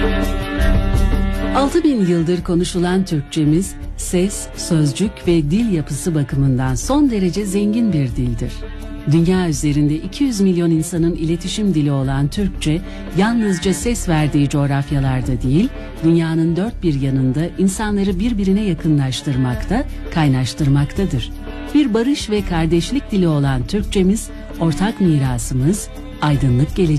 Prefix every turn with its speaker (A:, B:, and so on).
A: 6000 yıldır konuşulan Türkçemiz, ses, sözcük ve dil yapısı bakımından son derece zengin bir dildir. Dünya üzerinde 200 milyon insanın iletişim dili olan Türkçe, yalnızca ses verdiği coğrafyalarda değil, dünyanın dört bir yanında insanları birbirine yakınlaştırmakta, kaynaştırmaktadır. Bir barış ve kardeşlik dili olan Türkçemiz, ortak mirasımız, aydınlık geleceğimiz.